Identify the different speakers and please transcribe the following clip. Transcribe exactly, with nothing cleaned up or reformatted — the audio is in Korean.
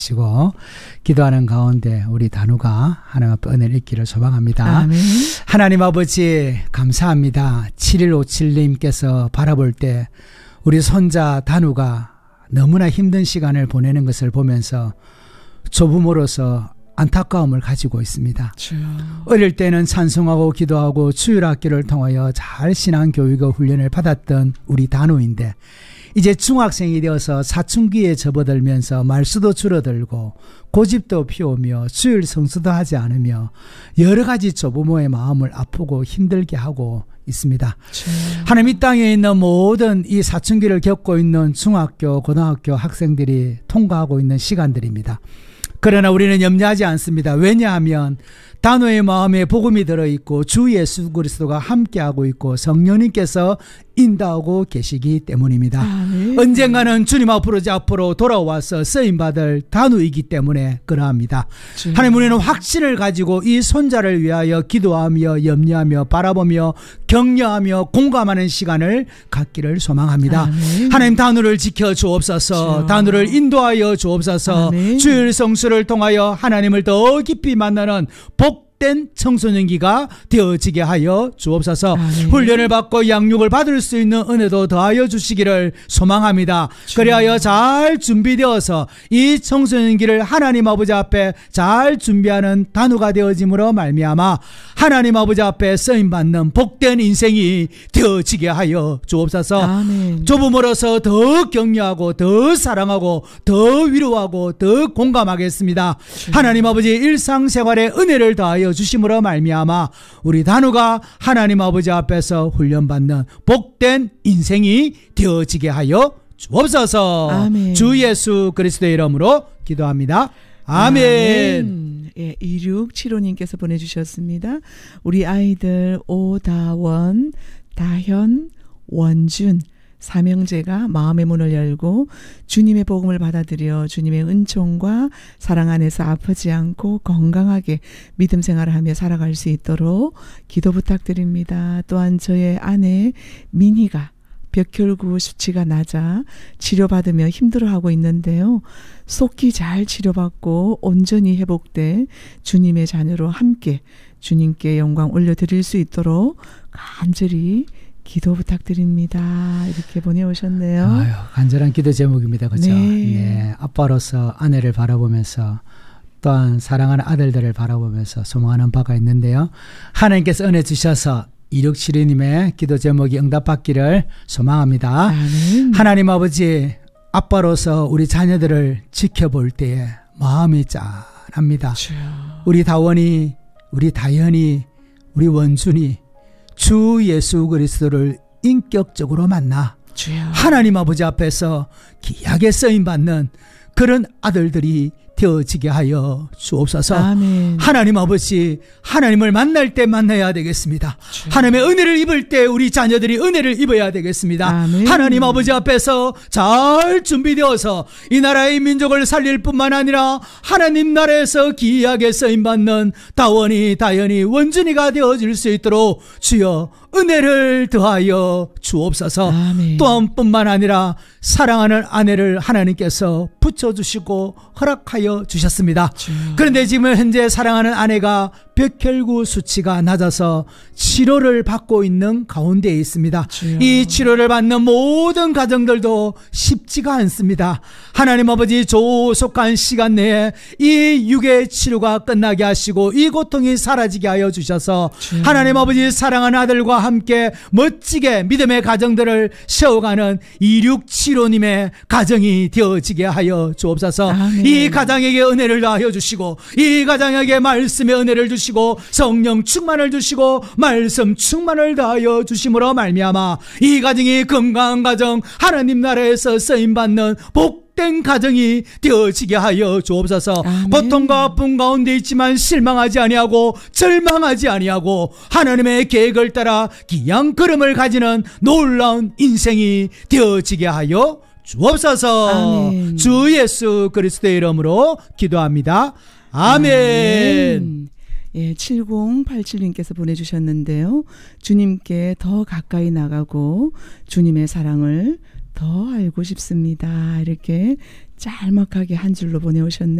Speaker 1: 시고 기도하는 가운데 우리 단우가 하나님 앞에 은혜를 잊기를 소망합니다.
Speaker 2: 아멘.
Speaker 1: 하나님 아버지 감사합니다. 칠일오칠님께서 바라볼 때 우리 손자 단우가 너무나 힘든 시간을 보내는 것을 보면서 조부모로서 안타까움을 가지고 있습니다.
Speaker 2: 주여.
Speaker 1: 어릴 때는 찬송하고 기도하고 주일학교를 통하여 잘 신앙교육과 훈련을 받았던 우리 단우인데 이제 중학생이 되어서 사춘기에 접어들면서 말수도 줄어들고 고집도 피우며 주일 성수도 하지 않으며 여러 가지 조부모의 마음을 아프고 힘들게 하고 있습니다.
Speaker 2: 주여.
Speaker 1: 하나님, 이 땅에 있는 모든 이 사춘기를 겪고 있는 중학교, 고등학교 학생들이 통과하고 있는 시간들입니다. 그러나 우리는 염려하지 않습니다. 왜냐하면 단우의 마음에 복음이 들어있고 주 예수 그리스도가 함께하고 있고 성령님께서 인도하고 계시기 때문입니다.
Speaker 2: 아멘.
Speaker 1: 언젠가는 주님 앞으로 앞으로 돌아와서 쓰임받을 단우이기 때문에 그러합니다.
Speaker 2: 주여.
Speaker 1: 하나님, 우리는 확신을 가지고 이 손자를 위하여 기도하며 염려하며 바라보며 격려하며 공감하는 시간을 갖기를 소망합니다.
Speaker 2: 아멘.
Speaker 1: 하나님, 단우를 지켜 주옵소서.
Speaker 2: 주여.
Speaker 1: 단우를 인도하여 주옵소서.
Speaker 2: 아멘.
Speaker 1: 주일 성수를 통하여 하나님을 더 깊이 만나는 복 된 청소년기가 되어지게 하여 주옵소서.
Speaker 2: 아멘.
Speaker 1: 훈련을 받고 양육을 받을 수 있는 은혜도 더하여 주시기를 소망합니다.
Speaker 2: 주여.
Speaker 1: 그리하여 잘 준비되어서 이 청소년기를 하나님 아버지 앞에 잘 준비하는 단우가 되어짐으로 말미암아 하나님 아버지 앞에 쓰임받는 복된 인생이 되어지게 하여 주옵소서.
Speaker 2: 아멘.
Speaker 1: 조부모로서 더 격려하고 더 사랑하고 더 위로하고 더 공감하겠습니다.
Speaker 2: 주여.
Speaker 1: 하나님 아버지 일상생활에 은혜를 더하여 주심으로 말미암아 우리 단우가 하나님 아버지 앞에서 훈련받는 복된 인생이 되어지게 하여 주옵소서.
Speaker 2: 아멘.
Speaker 1: 주 예수 그리스도의 이름으로 기도합니다. 아멘.
Speaker 2: 아멘. 예, 이육칠오님께서 보내주셨습니다. 우리 아이들 오다원, 다현, 원준 삼형제가 마음의 문을 열고 주님의 복음을 받아들여 주님의 은총과 사랑 안에서 아프지 않고 건강하게 믿음 생활을 하며 살아갈 수 있도록 기도 부탁드립니다. 또한 저의 아내 민희가 벽혈구 수치가 낮아 치료받으며 힘들어하고 있는데요. 속히 잘 치료받고 온전히 회복돼 주님의 자녀로 함께 주님께 영광 올려드릴 수 있도록 간절히 기도 부탁드립니다. 이렇게 보내오셨네요.
Speaker 1: 아유, 간절한 기도 제목입니다. 그렇죠?
Speaker 2: 네.
Speaker 1: 네. 아빠로서 아내를 바라보면서 또한 사랑하는 아들들을 바라보면서 소망하는 바가 있는데요. 하나님께서 은혜 주셔서 이육칠이님의 기도 제목이 응답받기를 소망합니다.
Speaker 2: 아멘.
Speaker 1: 하나님 아버지, 아빠로서 우리 자녀들을 지켜볼 때에 마음이 짠합니다.
Speaker 2: 주여.
Speaker 1: 우리 다원이, 우리 다현이, 우리 원준이 주 예수 그리스도를 인격적으로 만나
Speaker 2: 주여.
Speaker 1: 하나님 아버지 앞에서 귀하게 쓰임받는 그런 아들들이 되어지게 하여 주옵소서.
Speaker 2: 아멘.
Speaker 1: 하나님 아버지, 하나님을 만날 때 만나야 되겠습니다.
Speaker 2: 주여.
Speaker 1: 하나님의 은혜를 입을 때 우리 자녀들이 은혜를 입어야 되겠습니다.
Speaker 2: 아멘.
Speaker 1: 하나님 아버지 앞에서 잘 준비되어서 이 나라의 민족을 살릴 뿐만 아니라 하나님 나라에서 귀하게 쓰임받는 다원이, 다현이, 원준이가 되어질 수 있도록 주여 은혜를 더하여 주옵소서.
Speaker 2: 아멘.
Speaker 1: 또한 뿐만 아니라 사랑하는 아내를 하나님께서 붙여주시고 허락하여 주셨습니다.
Speaker 2: 주여.
Speaker 1: 그런데 지금 현재 사랑하는 아내가 벽혈구 수치가 낮아서 치료를 받고 있는 가운데에 있습니다.
Speaker 2: 주여.
Speaker 1: 이 치료를 받는 모든 가정들도 쉽지가 않습니다. 하나님 아버지, 조속한 시간 내에 이 육의 치료가 끝나게 하시고 이 고통이 사라지게 하여 주셔서
Speaker 2: 주여.
Speaker 1: 하나님 아버지, 사랑하는 아들과 함께 멋지게 믿음의 가정들을 세워가는 이육칠오님의 가정이 되어지게 하여 주옵소서.
Speaker 2: 아멘.
Speaker 1: 이 가정에게 은혜를 더하여 주시고 이 가정에게 말씀의 은혜를 주시고 성령 충만을 주시고 말씀 충만을 더하여 주심으로 말미암아 이 가정이 건강한 가정, 하나님 나라에서 쓰임받는 복된 가정이 되어지게 하여 주옵소서.
Speaker 2: 아멘.
Speaker 1: 고통과 아픔 가운데 있지만 실망하지 아니하고 절망하지 아니하고 하나님의 계획을 따라 귀한 걸음을 가지는 놀라운 인생이 되어지게 하여 주옵소서.
Speaker 2: 아멘.
Speaker 1: 주 예수 그리스도의 이름으로 기도합니다. 아멘.
Speaker 2: 아멘. 예, 칠공팔칠님께서 보내주셨는데요. 주님께 더 가까이 나가고 주님의 사랑을 더 알고 싶습니다. 이렇게 짤막하게 한 줄로 보내오셨네요.